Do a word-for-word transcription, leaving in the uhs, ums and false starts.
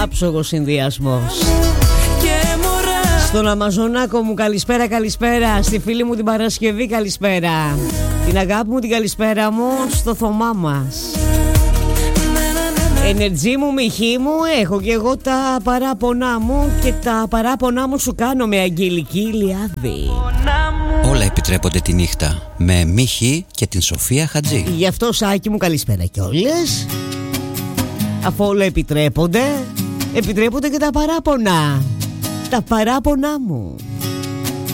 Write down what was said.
άψογος συνδυασμός. Στον Αμαζονάκο μου καλησπέρα, καλησπέρα. Στη φίλη μου την Παρασκευή καλησπέρα. Την αγάπη μου την καλησπέρα μου στο Θωμά μας. Ενεργή μου, μυχή μου, έχω και εγώ τα παράπονά μου. Και τα παράπονά μου σου κάνω με Αγγελική Ηλιάδη. Όλα επιτρέπονται τη νύχτα με Μίχη και την Σοφία Χατζή. Γι' αυτό Σάκη μου καλησπέρα κιόλας. Αφού όλα επιτρέπονται, επιτρέπονται και τα παράπονα. Τα παράπονά μου.